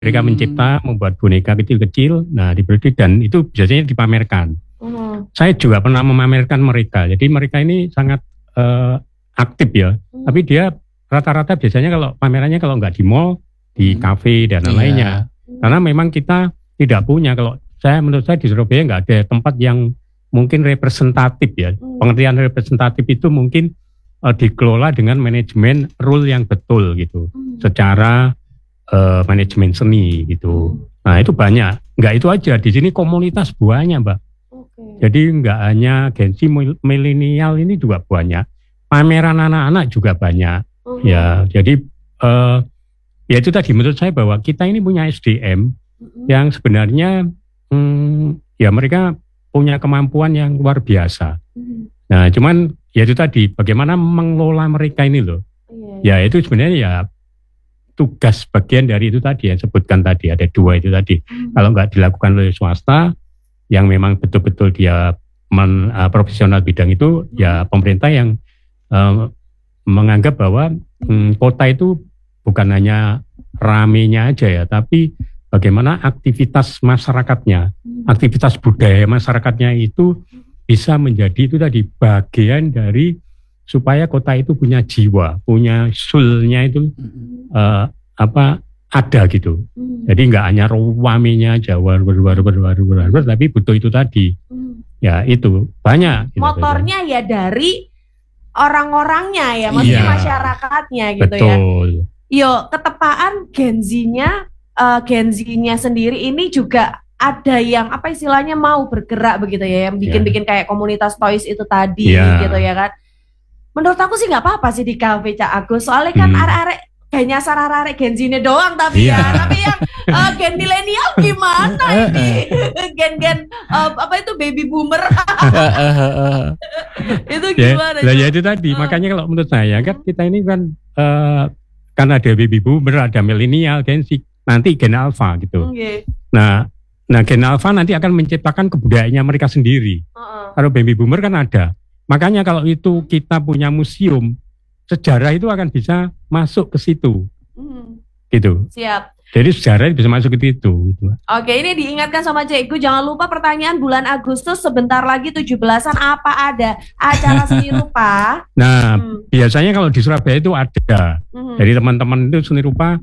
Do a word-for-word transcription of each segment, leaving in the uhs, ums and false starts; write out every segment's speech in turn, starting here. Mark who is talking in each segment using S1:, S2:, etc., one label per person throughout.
S1: Mereka hmm. mencipta, membuat boneka kecil-kecil, nah diproduksi dan itu biasanya dipamerkan. Hmm. Saya juga pernah memamerkan mereka, jadi mereka ini sangat uh, aktif ya. Hmm. Tapi dia rata-rata biasanya kalau pamerannya kalau nggak di mall, di kafe dan yeah. lainnya. Karena memang kita tidak punya, kalau saya menurut saya di Surabaya nggak ada tempat yang mungkin representatif ya. Hmm. Pengertian representatif itu mungkin uh, dikelola dengan manajemen rule yang betul gitu, hmm. secara Uh, manajemen seni gitu. Nah itu banyak. Enggak itu aja. Di sini komunitas banyak, Mbak. Okay. Jadi enggak hanya Gen Z milenial ini juga banyak. Pameran anak-anak juga banyak. Uh-huh. Ya, jadi uh, ya itu tadi menurut saya bahwa kita ini punya S D M uh-huh. yang sebenarnya hmm, ya mereka punya kemampuan yang luar biasa. Uh-huh. Nah, cuman ya itu tadi bagaimana mengelola mereka ini loh. Uh-huh. Ya itu sebenarnya ya tugas bagian dari itu tadi yang sebutkan tadi, ada dua itu tadi. Hmm. Kalau nggak dilakukan oleh swasta yang memang betul-betul dia men, uh, profesional bidang itu, hmm. ya pemerintah yang uh, menganggap bahwa um, kota itu bukan hanya ramenya aja ya, tapi bagaimana aktivitas masyarakatnya, hmm. aktivitas budaya masyarakatnya itu bisa menjadi itu tadi bagian dari supaya kota itu punya jiwa, punya soul-nya itu uh, apa ada gitu. Hmm. Jadi nggak hanya ramenya aja, war war war war war war, war, tapi butuh itu tadi. Hmm. Ya itu banyak. Gitu,
S2: motornya gitu. Ya dari orang-orangnya ya, maksudnya ya, masyarakatnya gitu.
S1: Betul.
S2: Ya. Yo ketepaan Gen Z-nya, uh, Gen Z-nya sendiri ini juga ada yang apa istilahnya mau bergerak begitu ya, yang bikin-bikin ya. Kayak komunitas toys itu tadi ya. Gitu ya kan. Menurut aku sih nggak apa-apa sih di kafe Cak Agus, soalnya kan hmm. arek-arek kayak nyasar arek-arek Gen Z-nya doang tapi yeah. ya, tapi yang uh, gen milenial gimana ini, gen-gen uh, apa itu baby boomer, itu gimana?
S1: Ya, ya itu tadi, uh. makanya kalau menurut saya kan kita ini kan uh, kan ada baby boomer, ada milenial, Gen Z, nanti gen alpha gitu. Okay. Nah, nah gen alpha nanti akan menciptakan kebudayaannya mereka sendiri. Uh-uh. Kalau baby boomer kan ada. Makanya kalau itu kita punya museum, sejarah itu akan bisa masuk ke situ. Hmm. Gitu.
S2: Siap.
S1: Jadi sejarah bisa masuk ke situ. Gitu.
S2: Oke, ini diingatkan sama Cikgu, jangan lupa pertanyaan bulan Agustus sebentar lagi tujuh belasan apa ada acara seni rupa?
S1: Nah, hmm. biasanya kalau di Surabaya itu ada. Hmm. Jadi teman-teman itu seni rupa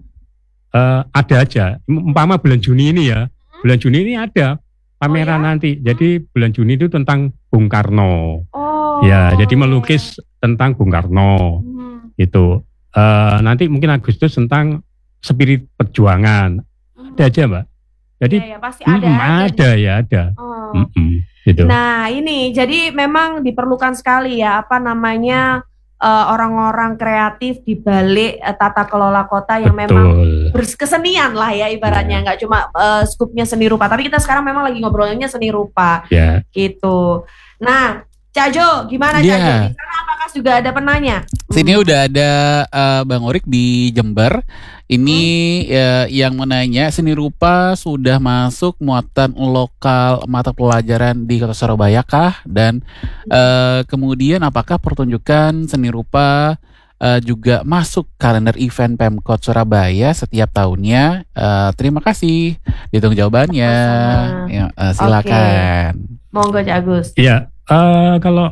S1: uh, ada aja. Umpama bulan Juni ini ya, hmm. bulan Juni ini ada pameran oh, ya? Nanti. Jadi bulan Juni itu tentang Bung Karno. Oh. Ya, jadi melukis tentang Bung Karno. Hmm. Itu uh, nanti mungkin Agustus tentang spirit perjuangan. Hmm. Ada aja, Mbak. Jadi
S2: ya, ya, pasti ada.
S1: Mm, ada ya, ada. Oh. Mm-mm, gitu.
S2: Nah, ini jadi memang diperlukan sekali ya apa namanya uh, orang-orang kreatif di balik uh, tata kelola kota yang Betul. Memang berkesenian lah ya ibaratnya, nggak yeah. cuma uh, skupnya seni rupa, tapi kita sekarang memang lagi ngobrolnya seni rupa. Yeah. Gitu. Nah, Cak Jo, gimana yeah. Cak Jo? Di sana apakah juga ada penanya?
S3: Sini hmm. udah ada uh, Bang Orik di Jember. Ini hmm. uh, yang menanya, seni rupa sudah masuk muatan lokal mata pelajaran di Kota Surabaya kah? Dan uh, kemudian apakah pertunjukan seni rupa uh, juga masuk kalender event Pemkot Surabaya setiap tahunnya? Uh, terima kasih. Ditunggu jawabannya. Ya, uh, silakan.
S2: Okay. Monggo Cak Agus.
S1: Iya. Uh, kalau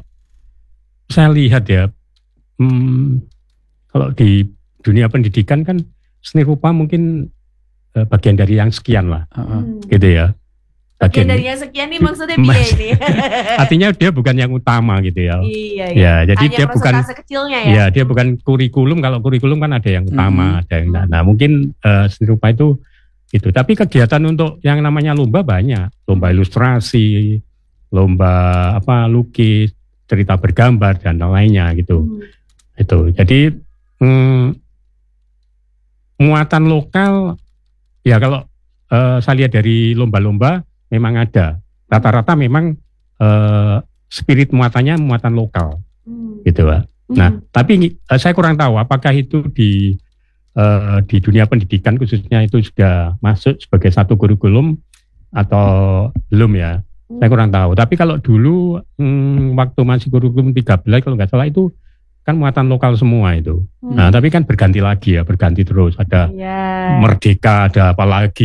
S1: saya lihat ya, hmm, kalau di dunia pendidikan kan seni rupa mungkin uh, bagian dari yang sekian lah, hmm. gitu ya.
S2: Bagian, bagian dari yang sekian nih maksudnya biaya ini.
S1: Artinya dia bukan yang utama gitu ya.
S2: Iya, iya.
S1: Ya, jadi
S2: hanya
S1: dia bukan
S2: kecilnya ya.
S1: Ya, dia bukan kurikulum. Kalau kurikulum kan ada yang utama, hmm. ada yang nah, nah mungkin uh, seni rupa itu itu. Tapi kegiatan untuk yang namanya lomba banyak, lomba ilustrasi, lomba apa lukis, cerita bergambar dan lainnya gitu. Hmm. Itu. Jadi hmm, muatan lokal ya kalau uh, saya lihat dari lomba-lomba memang ada. Rata-rata memang uh, spirit muatannya muatan lokal. Hmm. Gitu, Pak. Hmm. Nah, tapi uh, saya kurang tahu apakah itu di uh, di dunia pendidikan khususnya itu sudah masuk sebagai satu kurikulum atau belum ya. Saya kurang tahu. Tapi kalau dulu hmm, waktu masih kurikulum tiga belas kalau nggak salah itu kan muatan lokal semua itu. Hmm. Nah tapi kan berganti lagi ya, berganti terus. Ada
S2: yeah.
S1: Merdeka, ada apa lagi.